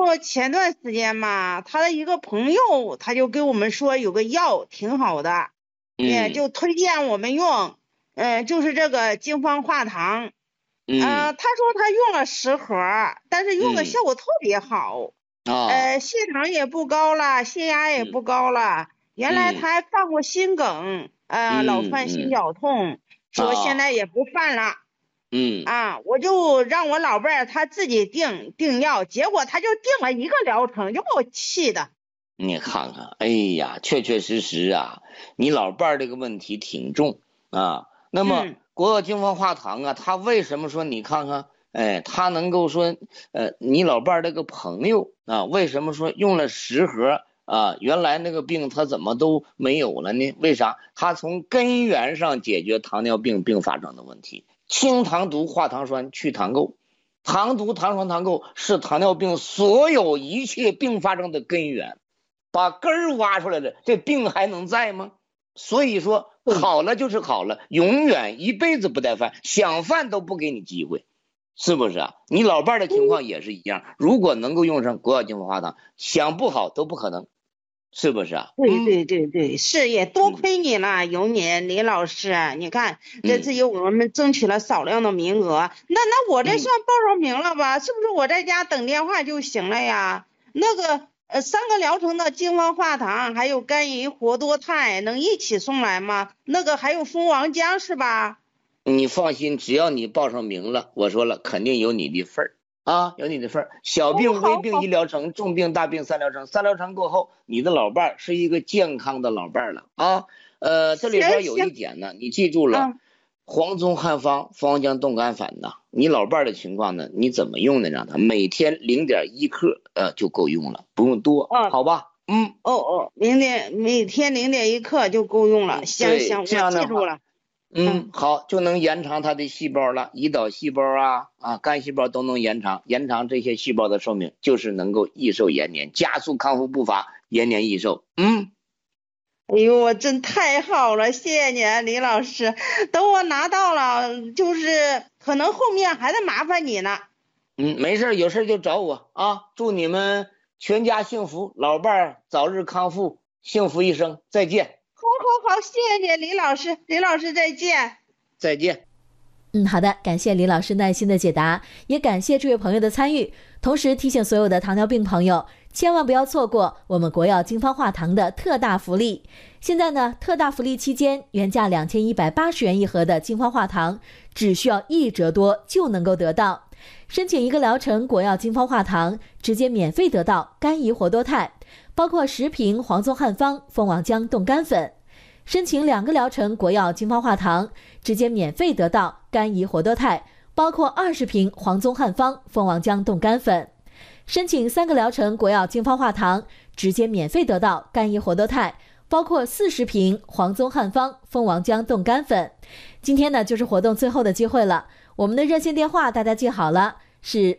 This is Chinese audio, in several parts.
前段时间嘛，他的一个朋友他就给我们说有个药挺好的，也就推荐我们用，就是这个金方化糖，他说他用了10盒，但是用的效果特别好，血糖也不高了，血压也不高了，原来他还犯过心梗，老犯心绞痛，说现在也不犯了。我就让我老伴儿他自己订药，结果他就订了1个疗程，就给我气的。 你看看，哎呀，确确实实啊，你老伴儿这个问题挺重啊。那么国药金方化糖啊，他为什么说你看看，他能够说，你老伴儿这个朋友啊，为什么说用了10盒啊，原来那个病他怎么都没有了呢？为啥？他从根源上解决糖尿病并发症的问题。清糖毒化糖酸去糖垢，糖毒糖酸糖垢是糖尿病所有一切并发症的根源，把根儿挖出来了，这病还能在吗？所以说好了就是好了，永远一辈子不带犯，想犯都不给你机会，是不是啊？你老伴的情况也是一样，如果能够用上国药金方化糖，想不好都不可能，是不是啊？ 对，是，也多亏你了，有你李老师，你看这次有我们争取了少量的名额，那我这算报上名了吧？是不是我在家等电话就行了呀？那个3个疗程的金方化糖还有甘银活多肽能一起送来吗？那个还有蜂王浆是吧？ 你放心，只要你报上名了，我说了肯定有你的份儿。有你的份儿，小病微病1疗程，重病大病3疗程，3疗程过后，你的老伴儿是一个健康的老伴儿了啊。这里边有一点呢，你记住了，黄宗汉方蜂王浆冻干粉呢，你老伴儿的情况呢，你怎么用呢？让他每天0.1克就够用了，不用多，好吧？ 每天0.1克就够用了，行，我记住了。 好，就能延长它的细胞了，胰岛细胞肝细胞都能延长这些细胞的寿命，就是能够益寿延年，加速康复步伐，延年益寿。 哎呦，我真太好了，谢谢你啊，李老师。等我拿到了，就是可能后面还得麻烦你呢。 没事，有事就找我啊！祝你们全家幸福，老伴儿早日康复，幸福一生，再见。 好，谢谢你，李老师。李老师再见。 再见。 好的，感谢李老师耐心的解答，也感谢这位朋友的参与。同时提醒所有的糖尿病朋友，千万不要错过我们国药金方化糖的特大福利。现在呢，特大福利期间，原价2180元1盒的金方化糖，只需要1折多就能够得到。申请1个疗程国药金方化糖，直接免费得到甘怡活多肽，包括10瓶黄宗汉方蜂王浆冻干粉。申请2个疗程国药金方化糖，直接免费得到甘怡活多肽，包括20瓶黄宗汉方蜂王浆冻干粉。申请3个疗程国药金方化糖，直接免费得到甘怡活多肽，包括40瓶黄宗汉方蜂王浆冻干粉。今天呢，就是活动最后的机会了，我们的热线电话大家记好了，是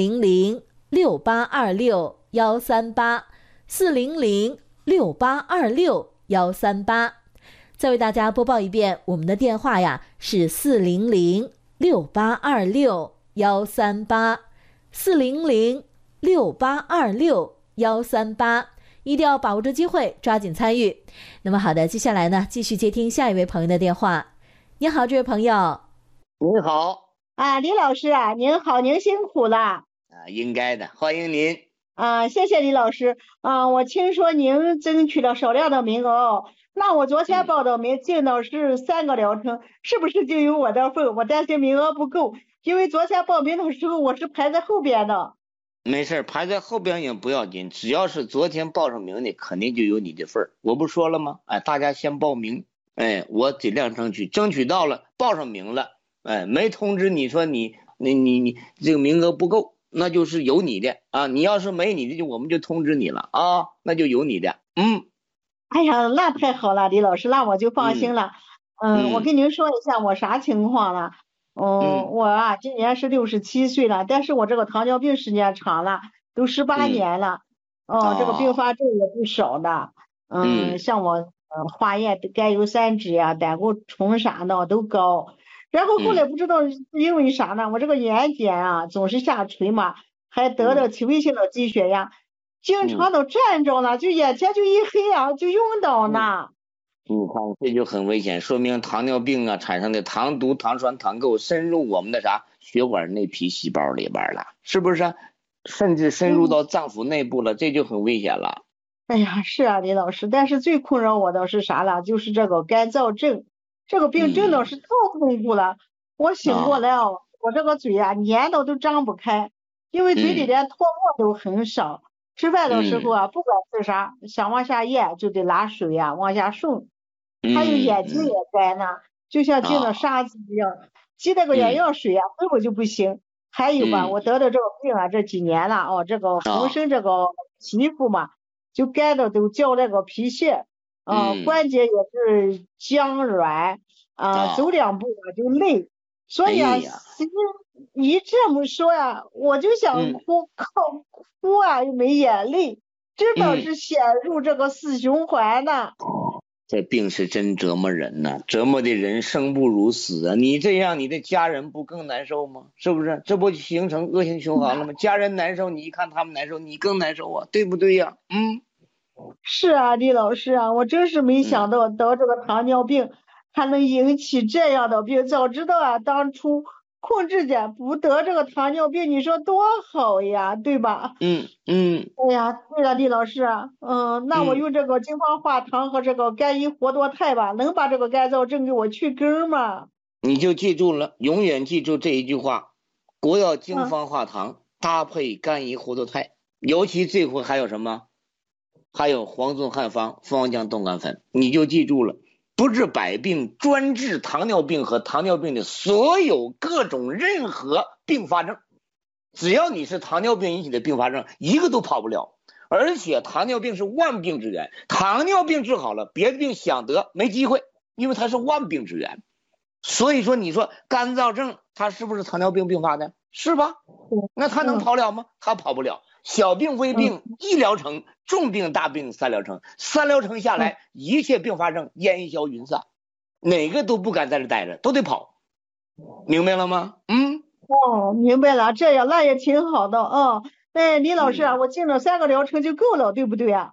400682613840068261388。再为大家播报一遍，我们的电话呀是400682613840068261388，一定要把握住机会，抓紧参与。那么好的，接下来呢，继续接听下一位朋友的电话。你好，这位朋友。 你好李老师啊，您好，您辛苦了应该的，欢迎您谢谢李老师我听说您争取了少量的名额那我昨天报的名进的是3个疗程，是不是就有我的份？我担心名额不够，因为昨天报名的时候我是排在后边的。 没事，排在后边也不要紧，只要是昨天报上名的，肯定就有你的份。我不说了吗？大家先报名，我尽量争取到了，报上名了，没通知你说你这个名额不够，那就是有你的你要是没你的，我们就通知你了那就有你的。 哎呀，那太好了，李老师，那我就放心了。我跟您说一下我啥情况了。我今年是67岁了，但是我这个糖尿病时间长了，都18年了。这个并发症也不少的。像我化验甘油三酯呀、胆固醇啥的都高。然后后来不知道因为啥呢，我这个眼睑总是下垂嘛， 还得了轻微性的低血压，经常都站着了，就眼前就一黑啊，就晕倒呢。 你看这就很危险，说明糖尿病啊产生的糖毒、糖酸、糖垢深入我们的血管内皮细胞里边了，是不是？甚至深入到脏腑内部了，这就很危险了。 哎呀，是啊，李老师，但是最困扰我的是啥了？就是这个干燥症，这个病真的是太痛苦了。我醒过来我这个嘴啊粘到都张不开，因为嘴里连唾沫都很少。吃饭的时候啊，不管吃啥，想往下咽就得拿水啊往下顺。还有眼睛也干呢，就像进了沙子一样，挤那个眼药水啊，根本就不行。还有吧，我得的这个病啊，这几年了这个浑身这个皮肤嘛，就干的都叫那个皮屑，关节也是僵软，走两步就累。所以你这么说呀，我就想哭，哭啊又没眼泪，真的是陷入这个死循环呢。 这病是真折磨人呐，折磨的人生不如死啊！你这样，你的家人不更难受吗？是不是？这不形成恶性循环了吗？家人难受，你一看他们难受，你更难受啊，对不对呀？ 是啊，李老师啊，我真是没想到得这个糖尿病还能引起这样的病，早知道啊，当初控制点不得这个糖尿病，你说多好呀，对吧？哎呀，对了，李老师啊，那我用这个金黄化糖和这个肝胰活络肽吧，能把这个干燥症给我去根吗？ 你就记住了，永远记住这一句话：国药金方化糖搭配肝胰活络肽，尤其这回还有什么？还有黄宗汉方蜂王浆冻干粉，你就记住了。不治百病，专治糖尿病和糖尿病的所有各种任何并发症，只要你是糖尿病引起的并发症，一个都跑不了。而且糖尿病是万病之源，糖尿病治好了，别的病想得没机会，因为它是万病之源。所以说，你说干燥症它是不是糖尿病并发的？是吧？那它能跑了吗？它跑不了。小病微病一疗程，重病大病三疗程，三疗程下来，一切并发症烟消云散，哪个都不敢在这待着，都得跑，明白了吗？ 明白了，这样那也挺好的李老师啊，我进了3个疗程就够了，对不对啊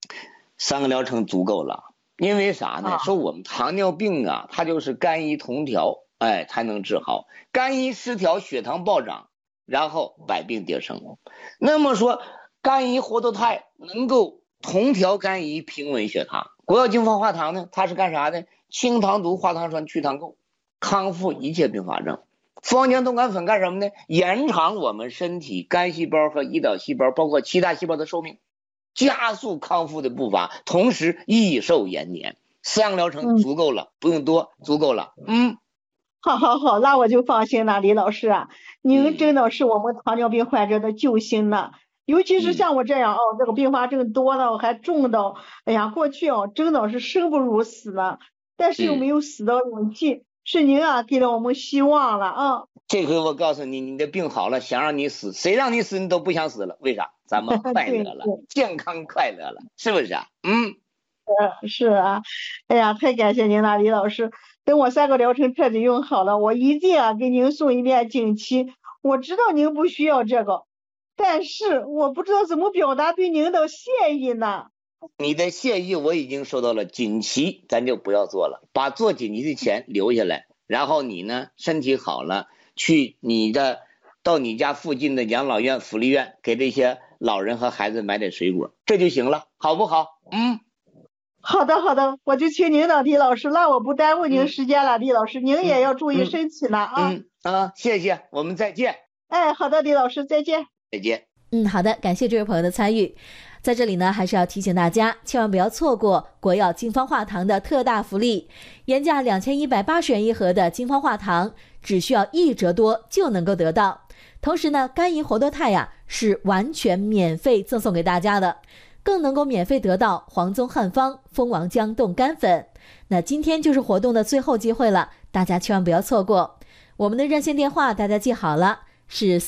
？3个疗程足够了，因为啥呢？说我们糖尿病啊，它就是肝胰同调，才能治好。肝胰失调，血糖暴涨，然后百病迭生。那么说肝胰活络肽能够同调肝胰，平稳血糖。国药金方化糖呢，它是干啥的？清糖毒，化糖酸，去糖垢，康复一切并发症。蜂王浆冻干粉干什么呢？延长我们身体肝细胞和胰岛细胞包括其他细胞的寿命，加速康复的步伐，同时益寿延年。3个疗程足够了，不用多，足够了。 好，那我就放心了，李老师啊，您真的是我们糖尿病患者的救星呢。尤其是像我这样这个并发症多的还重的，哎呀，过去真的是生不如死了，但是又没有死的勇气，是您给了我们希望了这回我告诉你，你的病好了，想让你死，谁让你死你都不想死了，为啥？咱们快乐了，健康快乐了，是不是啊？ 是啊，哎呀，太感谢您了，李老师。等我3个疗程彻底用好了，我一定给您送一面锦旗。我知道您不需要这个，但是我不知道怎么表达对您的谢意呢。 你的谢意我已经收到了，锦旗咱就不要做了，把做锦旗的钱留下来，然后你呢身体好了，到你家附近的养老院、福利院给这些老人和孩子买点水果，这就行了，好不好？ 好的，我就听您的，李老师，那我不耽误您时间了，李老师，您也要注意身体了谢谢，我们再见。 好的，李老师，再见。 再见。 好的，感谢这位朋友的参与。在这里呢，还是要提醒大家，千万不要错过国药金方化糖的特大福利，原价2180元一盒的金方化糖，只需要1折多就能够得到。同时呢，肝胰活络肽是完全免费赠送给大家的。更能够免费得到黄宗汉方蜂王浆冻干粉。那今天就是活动的最后机会了，大家千万不要错过。我们的热线电话大家记好了，是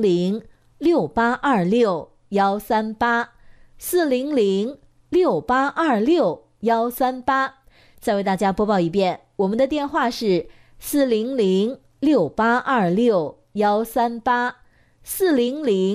400682638，400682638。再为大家播报一遍，我们的电话是400682638，400682638。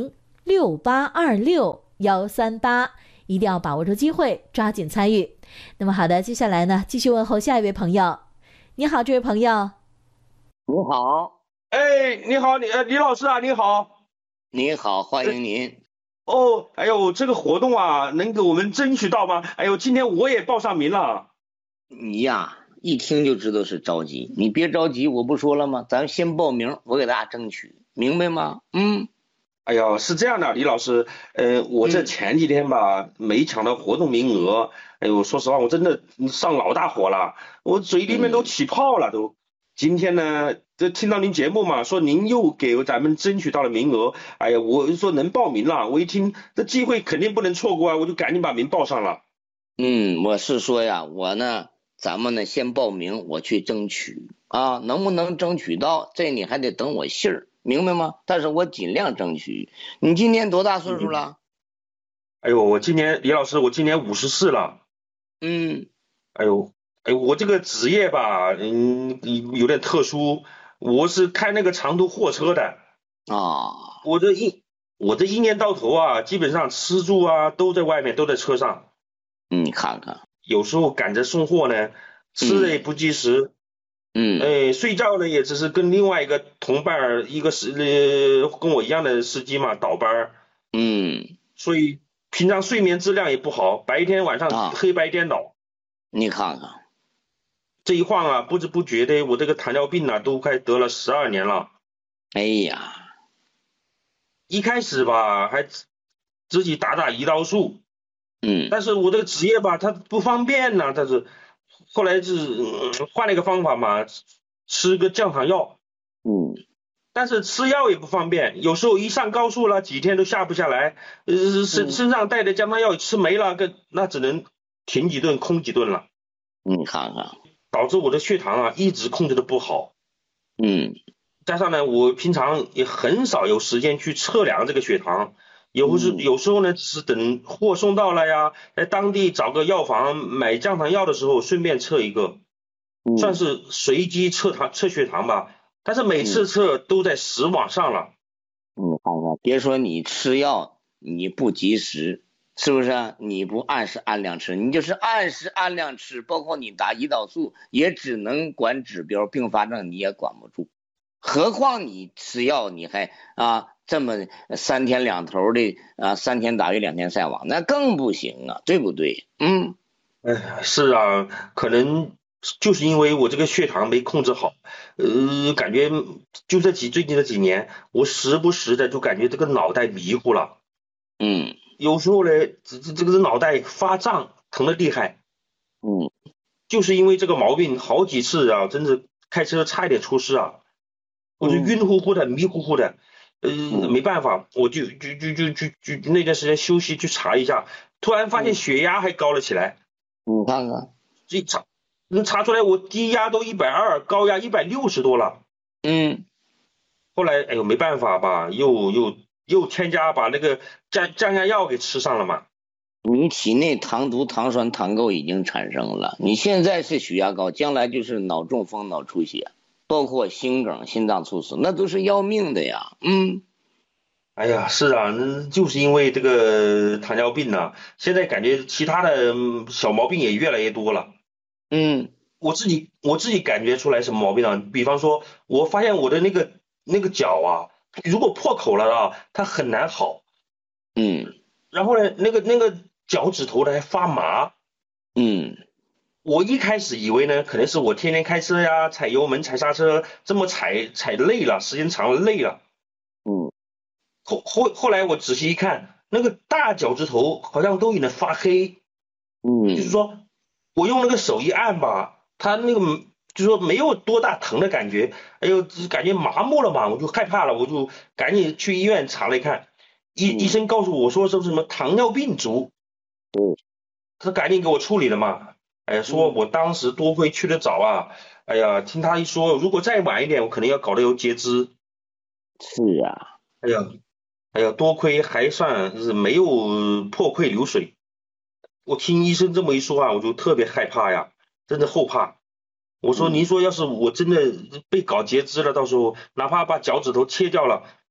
6826-138，一定要把握住机会，抓紧参与。那么好的，接下来呢，继续问候下一位朋友。你好，这位朋友。 你好。 哎，你好，李老师啊，你好。 你好，欢迎您。 哦，哎呦，这个活动啊，能给我们争取到吗？哎呦，今天我也报上名了。 你呀，一听就知道是着急，你别着急，我不说了吗？咱先报名，我给大家争取，明白吗？ 哎呀，是这样的，李老师，我这前几天吧，没抢到活动名额，哎呦，说实话，我真的上老大火了，我嘴里面都起泡了都。今天呢，这听到您节目嘛，说您又给咱们争取到了名额，哎呀，我就说能报名了，我一听这机会肯定不能错过啊，我就赶紧把名报上了。 我是说呀，咱们呢先报名，我去争取啊，能不能争取到，这你还得等我信儿，明白吗？但是我尽量争取。你今年多大岁数了？ 哎呦，李老师，我今年54了。哎呦，我这个职业吧，有点特殊，我是开那个长途货车的啊。 我这一年到头啊，基本上吃住啊都在外面，都在车上。 你看看， 有时候赶着送货呢，吃的也不及时。睡觉呢也只是跟另外一个同伴，一个跟我一样的司机嘛，倒班。所以平常睡眠质量也不好，白天晚上黑白颠倒。 你看看， 这一晃啊，不知不觉的，我这个糖尿病啊，都快得了12年了。 哎呀， 一开始吧，还自己打胰岛素。但是我这个职业吧，它不方便呢。但是后来是换了一个方法嘛，吃个降糖药。但是吃药也不方便，有时候一上高速了，几天都下不下来。身上带的降糖药吃没了，那只能停几顿，空几顿了。 你看看， 导致我的血糖啊一直控制的不好。加上呢，我平常也很少有时间去测量这个血糖。有时候呢，只是等货送到了呀，在当地找个药房买降糖药的时候，顺便测一个，算是随机测血糖吧。但是每次测都在10往上了。 看看，别说你吃药你不及时，是不是？你不按时按量吃，你就是按时按量吃，包括你打胰岛素也只能管指标，并发症你也管不住。何况你吃药你还这么3天2头的3天打鱼2天晒网，那更不行啊，对不对？ 是啊，可能就是因为我这个血糖没控制好，感觉就最近这几年，我时不时的就感觉这个脑袋迷糊了。有时候呢，这个脑袋发胀，疼得厉害。就是因为这个毛病，好几次啊，真是开车差一点出事啊，我就晕乎乎的，迷糊糊的。没办法，我就那段时间休息去查一下，突然发现血压还高了起来。 你看看， 这能查出来我低压都120，高压160多了。后来哎呦没办法吧，又添加把那个降压药给吃上了嘛。 你体内糖毒、糖酸、糖垢已经产生了，你现在是血压高，将来就是脑中风、脑出血。包括心梗、心脏猝死，那都是要命的呀。 哎呀，是啊，就是因为这个糖尿病呢，现在感觉其他的小毛病也越来越多了。我自己感觉出来什么毛病呢？比方说，我发现我的那个脚啊，如果破口了啊，它很难好。然后呢，那个脚趾头呢还发麻。我一开始以为呢，可能是我天天开车呀，踩油门、踩刹车，这么踩累了，时间长了累了。后来我仔细一看，那个大脚趾头好像都有点发黑。就是说我用那个手一按吧，它那个就是说没有多大疼的感觉，哎呦，感觉麻木了嘛，我就害怕了，我就赶紧去医院查了一看，医生告诉我说是什么糖尿病足。他赶紧给我处理了嘛。说我当时多亏去得早啊，哎呀，听他一说，如果再晚一点，我可能要搞得有截肢。 是啊， 哎呀，多亏还算是没有破溃流水。我听医生这么一说啊，我就特别害怕呀，真的后怕。我说您说要是我真的被搞截肢了，到时候哪怕把脚趾头切掉了，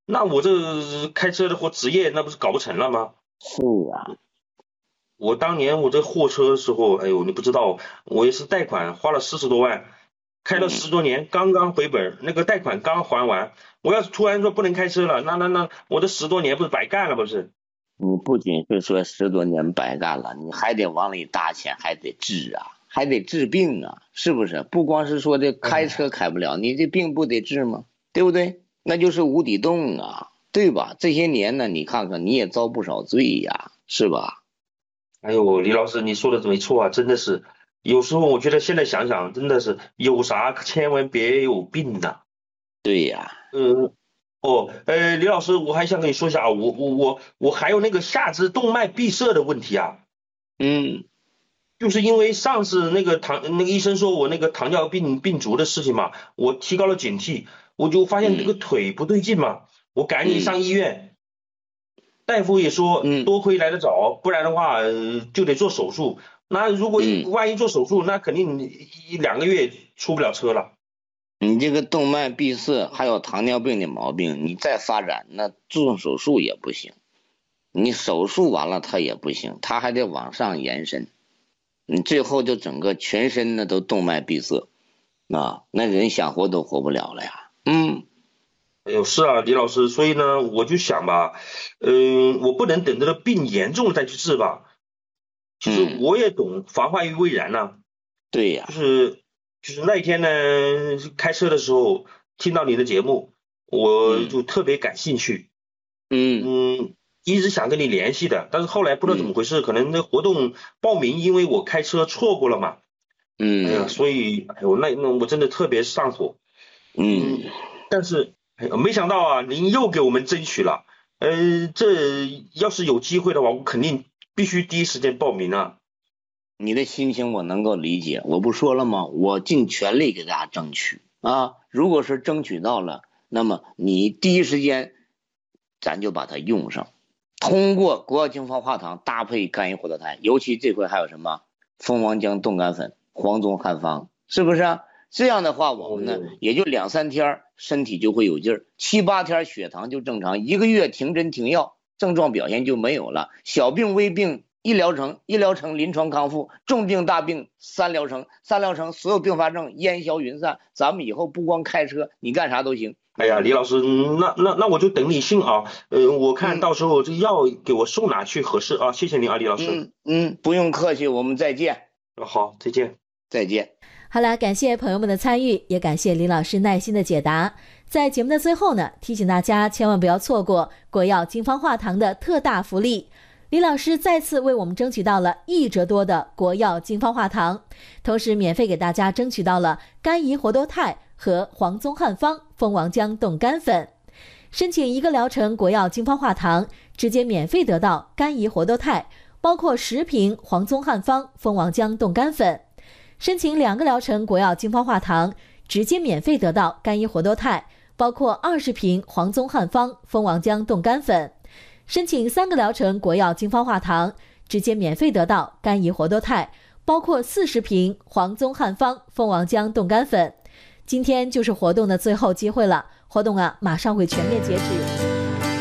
那我这开车的职业那不是搞不成了吗？ 是啊。 我当年我这货车的时候，哎呦，你不知道，我也是贷款花了40多万，开了10多年，刚刚回本，那个贷款刚还完。我要是突然说不能开车了，那我这10多年不是白干了不是？ 你不仅是说10多年白干了，你还得往里搭钱，还得治啊，还得治病啊，是不是？不光是说这开车开不了，你这病不得治吗？对不对？那就是无底洞啊，对吧？这些年呢，你看看你也遭不少罪呀，是吧？ 哎呦，李老师，你说的没错啊，真的是，有时候我觉得现在想想，真的是有啥千万别有病呐。 对呀。 李老师，我还想跟你说一下啊，我还有那个下肢动脉闭塞的问题啊。就是因为上次那个医生说我那个糖尿病病足的事情嘛，我提高了警惕，我就发现这个腿不对劲嘛，我赶紧上医院，大夫也说多亏来得早，不然的话就得做手术。那如果万一做手术，那肯定2个月出不了车了。 你这个动脉闭塞还有糖尿病的毛病，你再发展，那做手术也不行。你手术完了它也不行，它还得往上延伸，你最后就整个全身呢都动脉闭塞啊，那人想活都活不了了呀。 哎呦，是啊，李老师，所以呢，我就想吧，我不能等这个病严重了再去治吧。其实我也懂防患于未然呢。 对呀。 就是那一天呢，开车的时候听到你的节目，我就特别感兴趣。一直想跟你联系的，但是后来不知道怎么回事，可能那活动报名，因为我开车错过了嘛。哎呀，所以那我真的特别上火。但是没想到啊，您又给我们争取了。这要是有机会的话，我肯定必须第一时间报名啊。 你的心情我能够理解，我不说了吗？我尽全力给大家争取啊！如果是争取到了，那么你第一时间咱就把它用上，通过国药精华化糖搭配肝益活络肽，尤其这回还有什么蜂王浆冻肝粉、黄宗汉方，是不是啊？这样的话我们呢也就2、3天身体就会有劲儿，7、8天血糖就正常，1个月停针停药，症状表现就没有了，小病微病1疗程，1疗程临床康复，重病大病3疗程，3疗程所有并发症烟消云散，咱们以后不光开车，你干啥都行。 哎呀，李老师，那我就等你信啊。我看到时候这药给我送哪去合适啊？谢谢您啊，李老师。 不用客气，我们再见。 好，再见。 再见。 好了，感谢朋友们的参与，也感谢李老师耐心的解答。在节目的最后呢，提醒大家千万不要错过国药金方化糖的特大福利。李老师再次为我们争取到了1折多的国药金方化糖，同时免费给大家争取到了肝益活络肽和黄宗汉方蜂王浆冻肝粉。申请1个疗程国药金方化糖，直接免费得到肝益活络肽，包括10瓶黄宗汉方蜂王浆冻肝粉。申请2个疗程国药金方化糖，直接免费得到肝益活络肽，包括20瓶黄宗汉方蜂王浆冻肝粉。申请3个疗程国药金方化糖，直接免费得到肝益活络肽，包括40瓶黄宗汉方蜂王浆冻肝粉。今天就是活动的最后机会了，活动马上会全面截止。